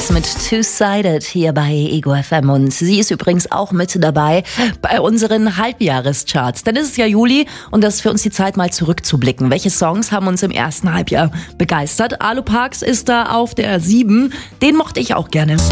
Parks mit Two-Sided hier bei Ego FM und sie ist übrigens auch mit dabei bei unseren Halbjahrescharts. Dann ist es ja Juli und das ist für uns die Zeit, mal zurückzublicken. Welche Songs haben uns im ersten Halbjahr begeistert? Alu Parks ist da auf der 7. Den mochte ich auch gerne.